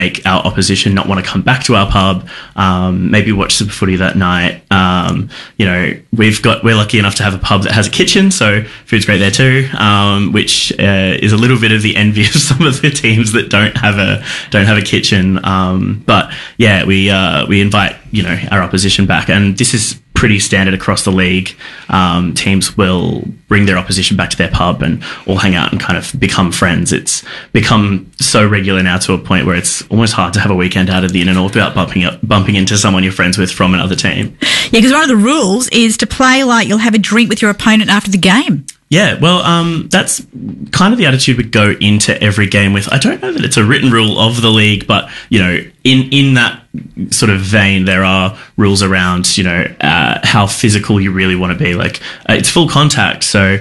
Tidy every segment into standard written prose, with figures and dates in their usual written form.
make our opposition not want to come back to our pub, maybe watch Super Footy that night. We're lucky enough to have a pub that has a kitchen, so food's great there too, which is a little bit of the envy of some of the teams that don't have a kitchen. But yeah, we invite our opposition back, and this is pretty standard across the league. Teams will bring their opposition back to their pub and all hang out and kind of become friends. It's become so regular now to a point where it's almost hard to have a weekend out of the in and all without bumping into someone you're friends with from another team. Yeah, because one of the rules is to play like you'll have a drink with your opponent after the game. Yeah, well, that's kind of the attitude we go into every game with. I don't know that it's a written rule of the league, but, in that sort of vein, there are rules around, how physical you really want to be. Like, it's full contact, so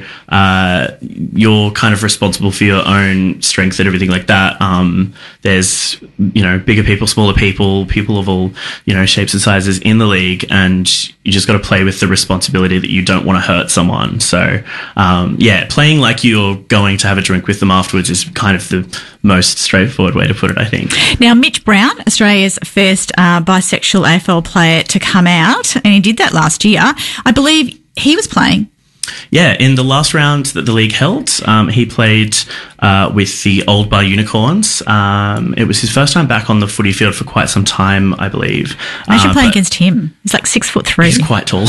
you're kind of responsible for your own strength and everything like that. There's, bigger people, smaller people of all, shapes and sizes in the league, and you just got to play with the responsibility that you don't want to hurt someone. So, playing like you're going to have a drink with them afterwards is kind of the most straightforward way to put it, I think. Now, Mitch Brown, Australia's first bisexual AFL player to come out, and he did that last year. I believe he was playing. Yeah, in the last round that the league held, he played with the Old Bar Unicorns. It was his first time back on the footy field for quite some time, I believe. Imagine playing against him. He's like 6'3". He's quite tall.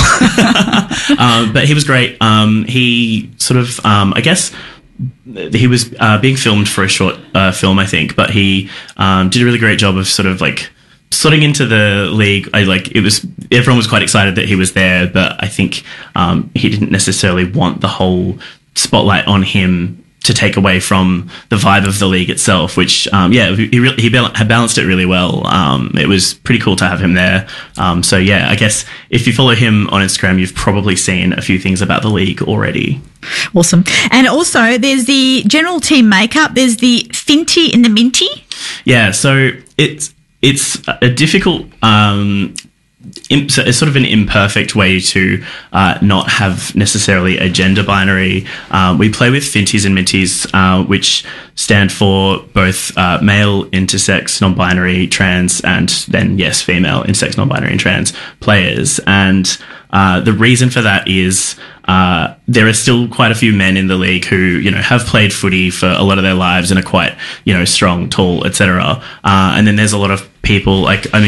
But he was great. He sort of, I guess, he was being filmed for a short film, I think, but he did a really great job of sort of like slotting into the league. Everyone was quite excited that he was there, but I think he didn't necessarily want the whole spotlight on him to take away from the vibe of the league itself, which, he balanced it really well. It was pretty cool to have him there. I guess if you follow him on Instagram, you've probably seen a few things about the league already. Awesome. And also there's the general team makeup. There's the Finty and the Minty. Yeah. So it's a difficult, it's sort of an imperfect way to not have necessarily a gender binary. We play with Finties and Minties, which stand for both male, intersex, non-binary, trans, and then, yes, female, intersex, non-binary, and trans players. And the reason for that is there are still quite a few men in the league who, have played footy for a lot of their lives and are quite, strong, tall, etc. And then there's a lot of people,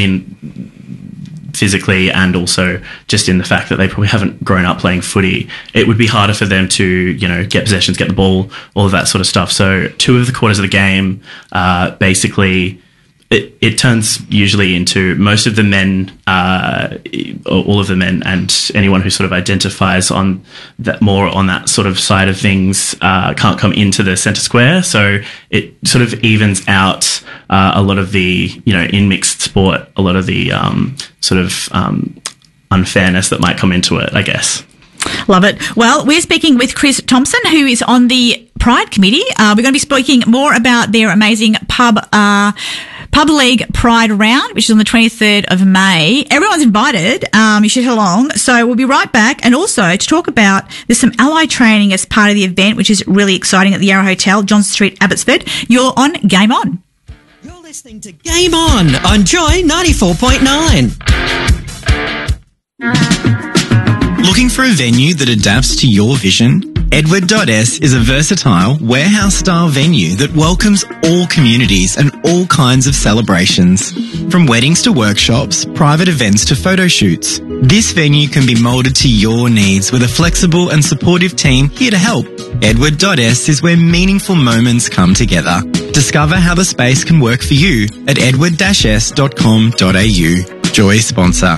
physically and also just in the fact that they probably haven't grown up playing footy, it would be harder for them to, get possessions, get the ball, all of that sort of stuff. So 2 of the quarters of the game, basically, it turns usually into most of the men, all of the men, and anyone who sort of identifies on that more on that sort of side of things can't come into the centre square. So it sort of evens out a lot of the, in mixed sport, a lot of the unfairness that might come into it, I guess. Love it. Well, we're speaking with Chris Thompson, who is on the Pride Committee. We're going to be speaking more about their amazing Pub League Pride Round, which is on the 23rd of May. Everyone's invited. You should head along. So we'll be right back. And also to talk about, there's some ally training as part of the event, which is really exciting at the Yarra Hotel, Johnson Street, Abbotsford. You're on Game On. You're listening to Game On Joy 94.9. Looking for a venue that adapts to your vision? Edward.S is a versatile, warehouse-style venue that welcomes all communities and all kinds of celebrations. From weddings to workshops, private events to photo shoots, this venue can be moulded to your needs with a flexible and supportive team here to help. Edward.S is where meaningful moments come together. Discover how the space can work for you at edward-s.com.au. Joy sponsor.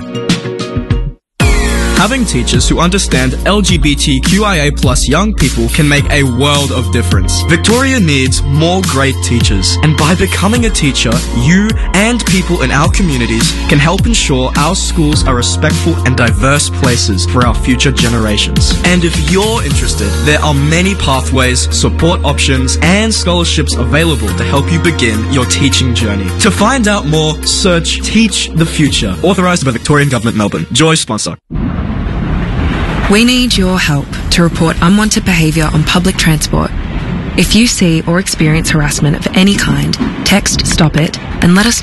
Having teachers who understand LGBTQIA+ young people can make a world of difference. Victoria needs more great teachers, and by becoming a teacher, you and people in our communities can help ensure our schools are respectful and diverse places for our future generations. And if you're interested, there are many pathways, support options, and scholarships available to help you begin your teaching journey. To find out more, search Teach the Future, authorised by Victorian Government, Melbourne. Joy sponsor. We need your help to report unwanted behaviour on public transport. If you see or experience harassment of any kind, Text STOP IT and let us